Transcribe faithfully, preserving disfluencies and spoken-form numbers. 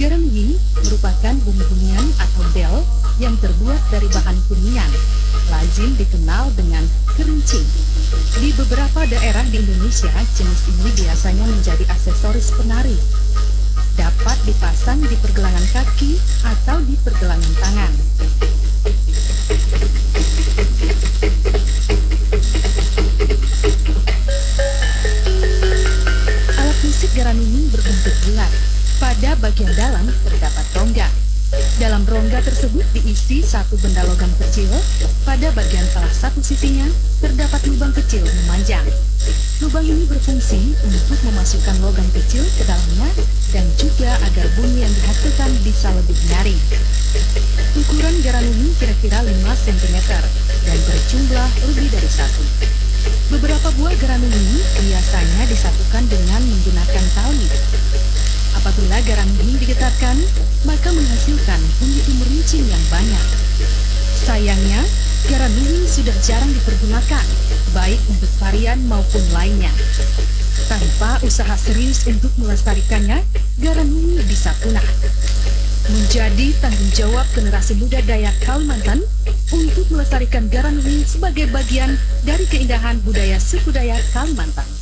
Garanuing merupakan bumi-bumian atau bel yang terbuat dari bahan kuningan, lazim dikenal dengan kerincing. Di beberapa daerah di Indonesia, jenis ini biasanya menjadi aksesoris penari. Dapat dipasang di pergelangan kaki atau di pergelangan tangan. Alat musik garanuing berbentuk bulat. Pada bagian dalam terdapat rongga. Dalam rongga tersebut diisi satu benda logam kecil. Pada bagian salah satu sisinya terdapat lubang kecil memanjang. Lubang ini berfungsi untuk memasukkan logam kecil ke dalamnya dan juga agar bunyi yang dihasilkan bisa lebih nyaring. Ukuran garanuing kira-kira lima sentimeter dan berjumlah lebih dari satu. Beberapa buah garanuing biasanya disatukan dengan menggunakan tali. Apabila garanuing digetarkan, maka menghasilkan bunyi merincing yang banyak. Sayangnya, garanuing sudah jarang dipergunakan, baik untuk varian maupun lainnya. Tanpa usaha serius untuk melestarikannya, garanuing bisa punah. Menjadi tanggung jawab generasi muda Dayak Kalimantan untuk melestarikan garanuing sebagai bagian dari keindahan budaya suku Dayak Kalimantan.